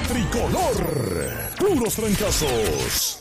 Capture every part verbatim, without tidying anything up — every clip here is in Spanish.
tricolor. Puros trancazos.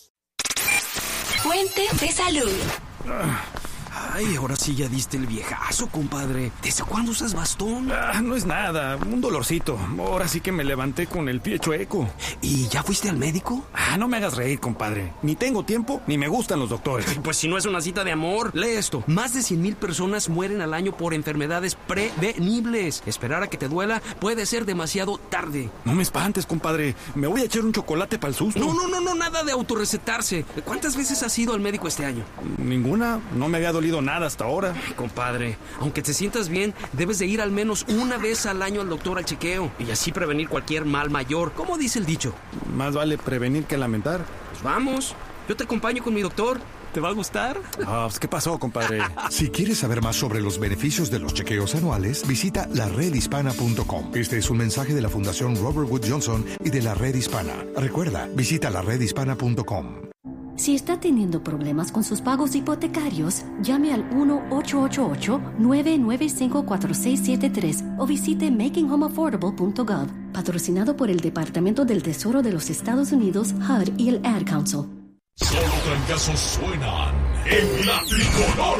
Fuente de salud. Ay, ahora sí ya diste el viejazo, compadre. ¿Desde cuándo usas bastón? Ah, no es nada, un dolorcito. Ahora sí que me levanté con el pie chueco. ¿Y ya fuiste al médico? Ah, no me hagas reír, compadre. Ni tengo tiempo, ni me gustan los doctores. Pues si no es una cita de amor, lee esto. Más de cien mil personas mueren al año por enfermedades prevenibles. Esperar a que te duela puede ser demasiado tarde. No me espantes, compadre. Me voy a echar un chocolate para el susto. No, no, no, no, nada de autorrecetarse. ¿Cuántas veces has ido al médico este año? Ninguna. No me había dolido nada hasta ahora. Compadre, aunque te sientas bien, debes de ir al menos una vez al año al doctor al chequeo y así prevenir cualquier mal mayor. ¿Cómo dice el dicho? Más vale prevenir que lamentar. Pues vamos, yo te acompaño con mi doctor. ¿Te va a gustar? Ah, pues, ¿qué pasó, compadre? Si quieres saber más sobre los beneficios de los chequeos anuales, visita la red hispana punto com. Este es un mensaje de la Fundación Robert Wood Johnson y de la Red Hispana. Recuerda, visita la red hispana punto com. Si está teniendo problemas con sus pagos hipotecarios, llame al uno ocho ocho ocho, nueve nueve cinco, cuatro seis siete tres o visite making home affordable punto gov, patrocinado por el Departamento del Tesoro de los Estados Unidos, H U D y el Ad Council. Solo trancazos suenan en la tricolor.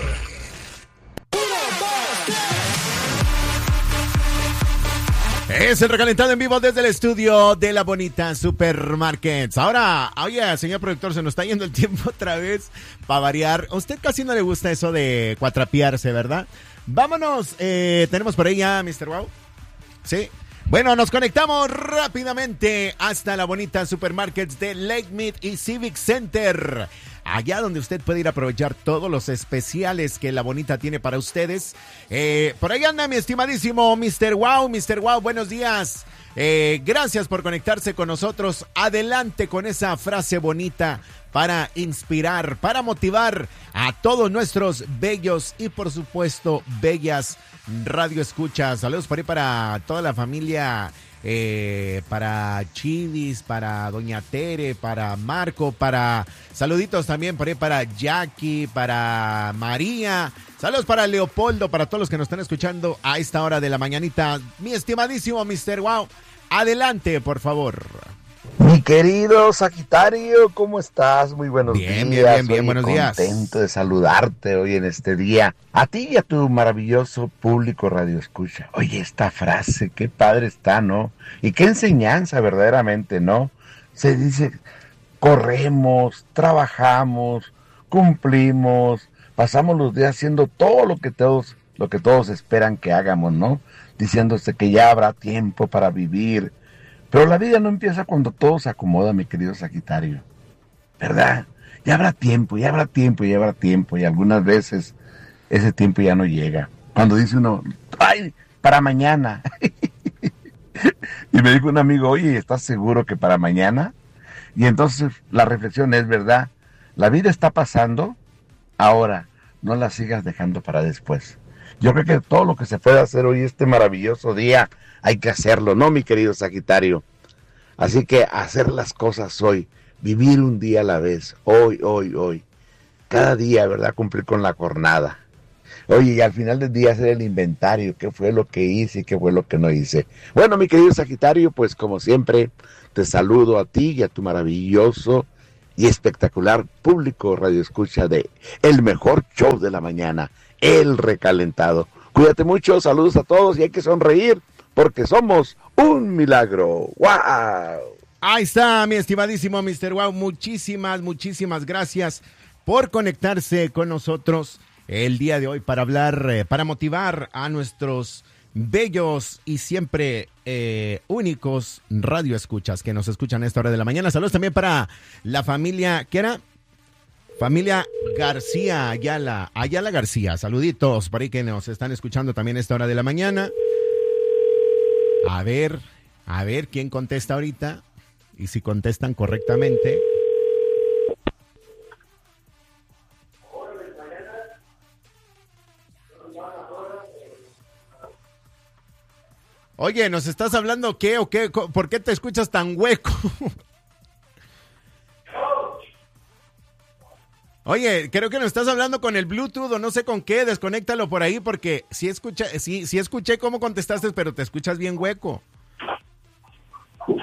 Es el recalentado en vivo desde el estudio de la bonita Supermarkets. Ahora, oye, señor productor, se nos está yendo el tiempo otra vez para variar. A usted casi no le gusta eso de cuatrapearse, ¿verdad? Vámonos, eh, tenemos por ahí ya mister Wow. Sí. Bueno, nos conectamos rápidamente hasta la bonita Supermarkets de Lake Mead y Civic Center. Allá donde usted puede ir a aprovechar todos los especiales que la bonita tiene para ustedes. Eh, por ahí anda mi estimadísimo mister Wow. mister Wow, buenos días. Eh, gracias por conectarse con nosotros. Adelante con esa frase bonita para inspirar, para motivar a todos nuestros bellos y por supuesto bellas radio escuchas. Saludos por ahí para toda la familia. Eh, para Chivis, para Doña Tere, para Marco, para saluditos también por ahí para Jackie, para María, saludos para Leopoldo, para todos los que nos están escuchando a esta hora de la mañanita. Mi estimadísimo mister Wow, adelante por favor. Mi querido Sagitario, ¿cómo estás? Muy buenos bien, días. Bien, bien, bien, Oye, buenos días. Contento de saludarte hoy en este día. A ti y a tu maravilloso público radio escucha. Oye, esta frase, qué padre está, ¿no? Y qué enseñanza verdaderamente, ¿no? Se dice, corremos, trabajamos, cumplimos, pasamos los días haciendo todo lo que todos, lo que todos esperan que hagamos, ¿no? Diciéndose que ya habrá tiempo para vivir. Pero la vida no empieza cuando todo se acomoda, mi querido Sagitario, ¿verdad? Ya habrá tiempo, ya habrá tiempo, ya habrá tiempo, y algunas veces ese tiempo ya no llega. Cuando dice uno, ¡ay, para mañana! Y me dijo un amigo, oye, ¿estás seguro que para mañana? Y entonces la reflexión es, ¿verdad? La vida está pasando, ahora, no la sigas dejando para después. Yo creo que todo lo que se puede hacer hoy, este maravilloso día, hay que hacerlo, ¿no, mi querido Sagitario? Así que hacer las cosas hoy, vivir un día a la vez, hoy, hoy, hoy. Cada día, ¿verdad? Cumplir con la jornada. Oye, y al final del día hacer el inventario, qué fue lo que hice y qué fue lo que no hice. Bueno, mi querido Sagitario, pues como siempre, te saludo a ti y a tu maravilloso y espectacular público radio escucha de el mejor show de la mañana, El Recalentado. Cuídate mucho, saludos a todos y hay que sonreír porque somos un milagro. ¡Wow! Ahí está, mi estimadísimo mister Wow. Muchísimas, muchísimas gracias por conectarse con nosotros el día de hoy para hablar, eh, para motivar a nuestros bellos y siempre eh, únicos radioescuchas que nos escuchan a esta hora de la mañana. Saludos también para la familia, ¿qué era? Familia García Ayala, Ayala García. Saluditos por ahí que nos están escuchando también a esta hora de la mañana. A ver, a ver quién contesta ahorita y si contestan correctamente. Oye, ¿nos estás hablando qué o qué? ¿Por qué te escuchas tan hueco? Oye, creo que nos estás hablando con el Bluetooth o no sé con qué, desconéctalo por ahí porque sí, escucha, sí, sí escuché cómo contestaste, pero te escuchas bien hueco.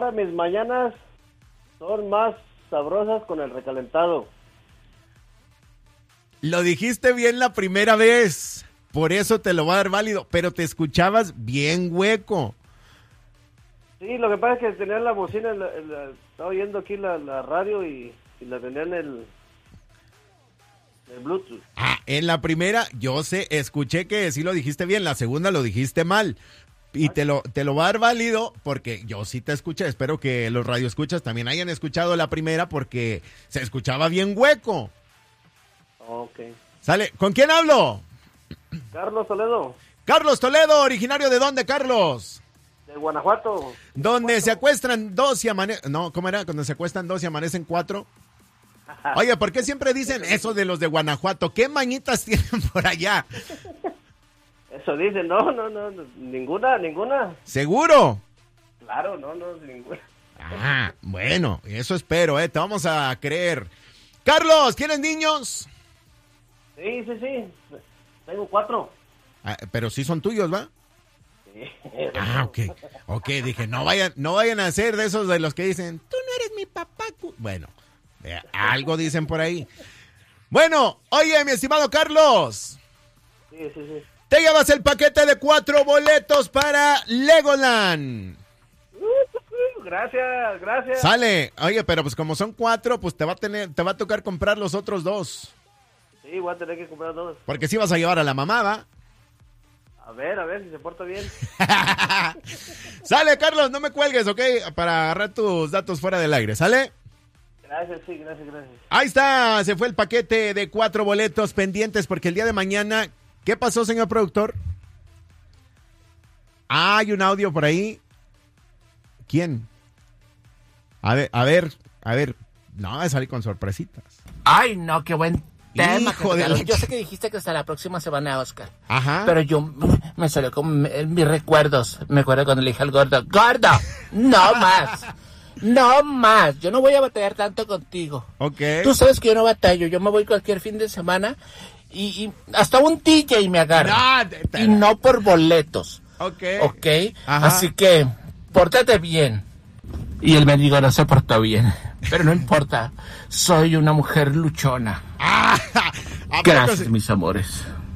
ahora mis mañanas son más sabrosas con el recalentado. Lo dijiste bien la primera vez, por eso te lo va a dar válido, pero te escuchabas bien hueco. Sí, lo que pasa es que tenía la bocina, la, la, estaba oyendo aquí la, la radio y, y la tenía en el, el Bluetooth. Ah, en la primera yo sé, escuché que sí lo dijiste bien, la segunda lo dijiste mal. Y te lo, te lo va a dar válido porque yo sí te escuché. Espero que los radioescuchas también hayan escuchado la primera porque se escuchaba bien hueco. Ok. Sale, ¿con quién hablo? Carlos Toledo. Carlos Toledo, originario de dónde, Carlos? De Guanajuato. Donde se acuestan dos y amanecen... No, ¿cómo era? Cuando se acuestan dos y amanecen cuatro. Oye, ¿por qué siempre dicen eso de los de Guanajuato? ¿Qué mañitas tienen por allá? Eso dicen, no, no, no, no, ninguna, ninguna. ¿Seguro? Claro, no, no, ninguna. Ah, bueno, eso espero, ¿eh? Te vamos a creer. Carlos, ¿tienes niños? Sí, sí, sí. Tengo cuatro. Ah, pero sí son tuyos, ¿va? Sí. Ah, ok. Ok, dije, no vayan, no vayan a ser de esos de los que dicen, tú no eres mi papá. Bueno, eh, algo dicen por ahí. Bueno, oye, mi estimado Carlos. Sí, sí, sí. Te llevas el paquete de cuatro boletos para Legoland. Gracias, gracias. Sale. Oye, pero pues como son cuatro, pues te va a tener, te va a tocar comprar los otros dos. Sí, voy a tener que comprar dos. Porque si vas a llevar a la mamá, ¿va? A ver, a ver si se porta bien. Sale, Carlos, no me cuelgues, ¿ok? Para agarrar tus datos fuera del aire, ¿sale? Gracias, sí, gracias, gracias. Ahí está, se fue el paquete de cuatro boletos pendientes porque el día de mañana... ¿Qué pasó, señor productor? Ah, hay un audio por ahí. ¿Quién? A ver, a ver, a ver. No, va a salir con sorpresitas. Ay, no, qué buen tema. Hijo de la... Yo sé que dijiste que hasta la próxima semana, Oscar. Ajá. Pero yo me salió con mis recuerdos. Me acuerdo cuando le dije al gordo, ¡gordo! ¡No más! ¡No más! Yo no voy a batallar tanto contigo. Ok. Tú sabes que yo no batallo. Yo me voy cualquier fin de semana y, y hasta un D J me agarra. No, te, te... Y no por boletos. Ok. Ok. Ajá. Así que, pórtate bien. Y el mendigo no se portó bien. Pero no importa. Soy una mujer luchona. Ah, gracias, sí? mis amores.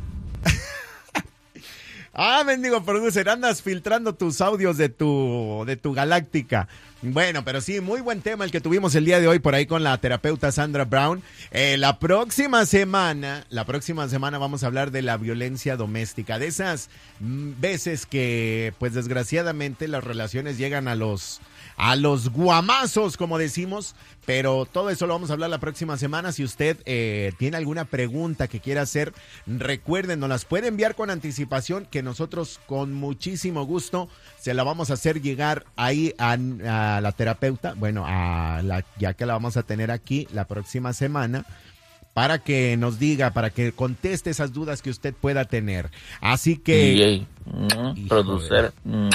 Ah, mendigo producer, andas filtrando tus audios de tu, de tu galáctica. Bueno, pero sí, muy buen tema el que tuvimos el día de hoy por ahí con la terapeuta Sandra Brown. Eh, la próxima semana, la próxima semana vamos a hablar de la violencia doméstica, de esas veces que, pues desgraciadamente, las relaciones llegan a los... a los guamazos, como decimos, pero todo eso lo vamos a hablar la próxima semana. Si usted eh, tiene alguna pregunta que quiera hacer, recuerden, nos las puede enviar con anticipación, que nosotros con muchísimo gusto se la vamos a hacer llegar ahí a, a la terapeuta, bueno, a la, ya que la vamos a tener aquí la próxima semana, para que nos diga, para que conteste esas dudas que usted pueda tener. Así que... D J, producer.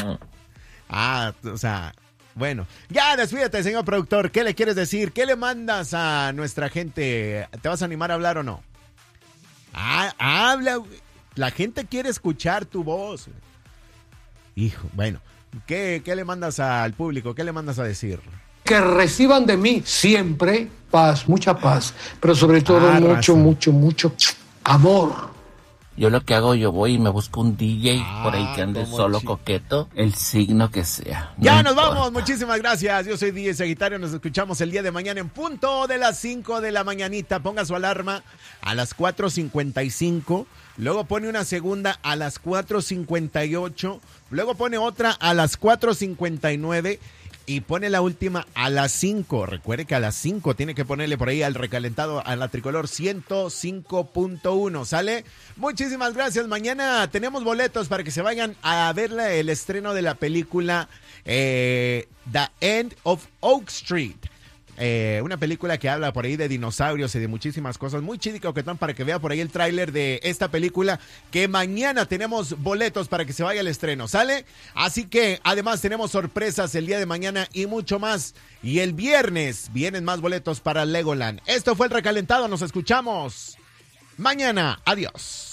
Ah, o sea... Bueno, ya despídete, señor productor. ¿Qué le quieres decir? ¿Qué le mandas a nuestra gente? ¿Te vas a animar a hablar o no? Ah, habla. La gente quiere escuchar tu voz. Hijo, bueno. ¿Qué, qué le mandas al público? ¿Qué le mandas a decir? Que reciban de mí siempre paz, mucha paz, pero sobre todo Ah, mucho, raza. mucho, mucho amor. Yo lo que hago, yo voy y me busco un D J Ah, por ahí que ande como solo chi- coqueto, el signo que sea. Ya No nos importa. vamos, muchísimas gracias. Yo soy D J Sagitario, nos escuchamos el día de mañana en punto de las cinco de la mañanita. Ponga su alarma a las cuatro cincuenta y cinco, luego pone una segunda a las cuatro cincuenta y ocho, luego pone otra a las cuatro cincuenta y nueve y pone la última a las cinco. Recuerde que a las cinco tiene que ponerle por ahí al recalentado a la tricolor ciento cinco punto uno. ¿Sale? Muchísimas gracias. Mañana tenemos boletos para que se vayan a ver la- el estreno de la película eh, The End of Oak Street. Eh, una película que habla por ahí de dinosaurios y de muchísimas cosas. Muy chido y coquetón para que vea por ahí el tráiler de esta película, que mañana tenemos boletos para que se vaya al estreno, ¿sale? Así que además tenemos sorpresas el día de mañana y mucho más. Y el viernes vienen más boletos para Legoland. Esto fue el recalentado, nos escuchamos mañana. Adiós.